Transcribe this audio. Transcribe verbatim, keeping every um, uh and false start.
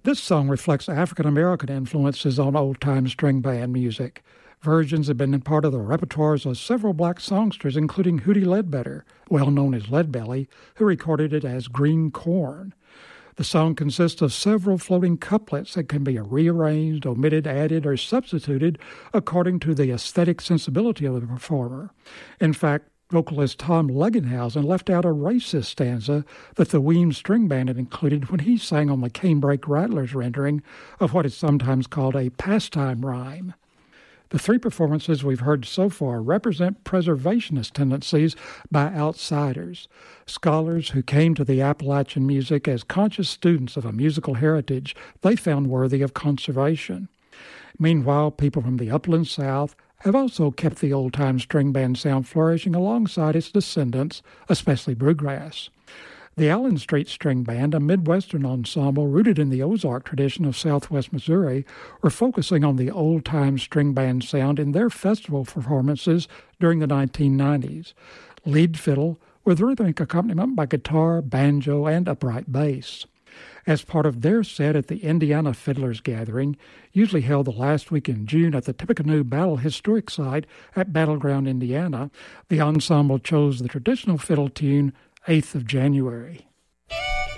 This song reflects African American influences on old-time string band music. Versions have been part of the repertoires of several black songsters, including Hootie Ledbetter, well known as Leadbelly, who recorded it as Green Corn. The song consists of several floating couplets that can be rearranged, omitted, added, or substituted according to the aesthetic sensibility of the performer. In fact, vocalist Tom Leggenhausen left out a racist stanza that the Weems String Band had included when he sang on the Canebrake Rattlers rendering of what is sometimes called a pastime rhyme. The three performances we've heard so far represent preservationist tendencies by outsiders, scholars who came to the Appalachian music as conscious students of a musical heritage they found worthy of conservation. Meanwhile, people from the upland South have also kept the old-time string band sound flourishing alongside its descendants, especially bluegrass. The Allen Street String Band, a Midwestern ensemble rooted in the Ozark tradition of southwest Missouri, were focusing on the old-time string band sound in their festival performances during the nineteen nineties. Lead fiddle with rhythmic accompaniment by guitar, banjo, and upright bass. As part of their set at the Indiana Fiddlers Gathering, usually held the last week in June at the Tippecanoe Battle Historic Site at Battleground, Indiana, the ensemble chose the traditional fiddle tune, eighth of January.